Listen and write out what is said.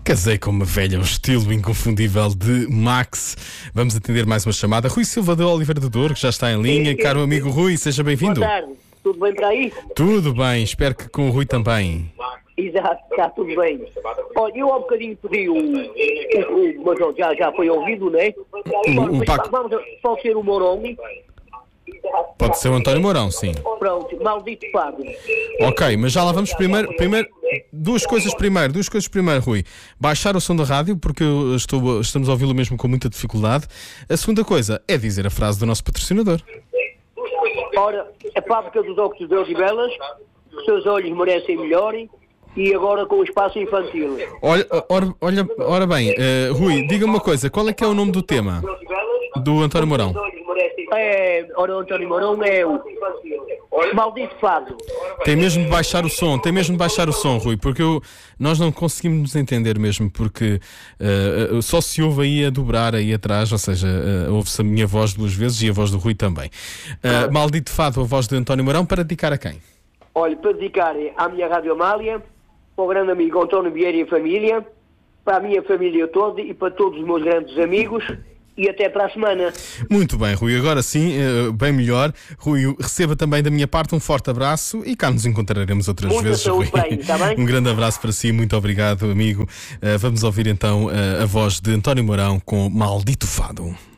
Casei com uma velha, um estilo inconfundível de Max. Vamos atender mais uma chamada. Rui Silva de Oliveira do Douro, que já está em linha. Caro amigo Rui, seja bem-vindo. Boa tarde, tudo bem para aí? Tudo bem, espero que com o Rui também. Exato, está tudo bem. Olha, eu há um bocadinho pedi mas já foi ouvido, não é? Pode ser o Mourão. Pode ser o António Mourão, sim. Pronto, maldito pago. Ok, mas já lá vamos primeiro, duas coisas primeiro, Rui. Baixar o som da rádio, porque estamos a ouvi-lo mesmo com muita dificuldade. A segunda coisa é dizer a frase do nosso patrocinador. Ora, a fábrica dos óculos de Deus e Belas, os seus olhos merecem melhor, e agora com o espaço infantil. Ora bem, Rui, diga-me uma coisa, qual é que é o nome do tema do António Mourão? O António Mourão é o maldito fado. Tem mesmo de baixar o som, Rui, porque nós não conseguimos nos entender mesmo, porque só se ouve aí a dobrar aí atrás, ou seja, ouve-se a minha voz duas vezes e a voz do Rui também. Maldito fado, a voz de António Mourão, para dedicar a quem? Olha, para dedicar à minha Rádio Amália, para o grande amigo António Vieira e a família, para a minha família toda e para todos os meus grandes amigos. E até para a semana. Muito bem, Rui. Agora sim, bem melhor. Rui, receba também da minha parte um forte abraço e cá nos encontraremos outras vezes, Rui. Bem, tá bem? Um grande abraço para si, muito obrigado, amigo. Vamos ouvir então a voz de António Mourão com Maldito Fado.